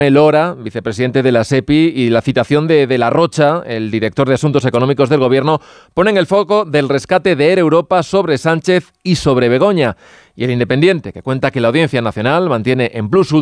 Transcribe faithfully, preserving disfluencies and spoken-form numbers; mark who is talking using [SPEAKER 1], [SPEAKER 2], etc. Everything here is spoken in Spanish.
[SPEAKER 1] Lora, vicepresidente de la SEPI, y la citación de, de La Rocha, el director de Asuntos Económicos del Gobierno, ponen el foco del rescate de Air Europa sobre Sánchez y sobre Begoña. Y el Independiente, que cuenta que la Audiencia Nacional mantiene en plus